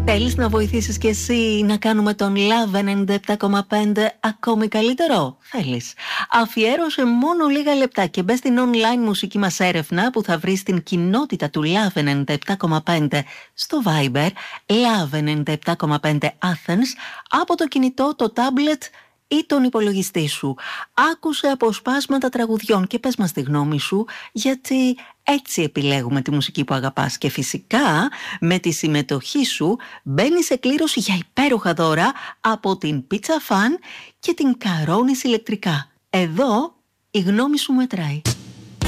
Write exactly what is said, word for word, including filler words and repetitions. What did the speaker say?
Θέλεις να βοηθήσεις και εσύ να κάνουμε τον Love ενενήντα επτά κόμμα πέντε ακόμη καλύτερο? Θέλεις? Αφιέρωσε μόνο λίγα λεπτά και μπες στην online μουσική μας έρευνα που θα βρεις στην κοινότητα του Love ενενήντα επτά κόμμα πέντε στο Viber, Love ενενήντα επτά κόμμα πέντε Athens, από το κινητό, το tablet ή τον υπολογιστή σου. Άκουσε αποσπάσματα τραγουδιών και πες μας τη γνώμη σου, γιατί έτσι επιλέγουμε τη μουσική που αγαπάς. Και φυσικά με τη συμμετοχή σου μπαίνεις σε κλήρωση για υπέροχα δώρα από την Pizza Fan και την Καρόνις ηλεκτρικά. Εδώ η γνώμη σου μετράει.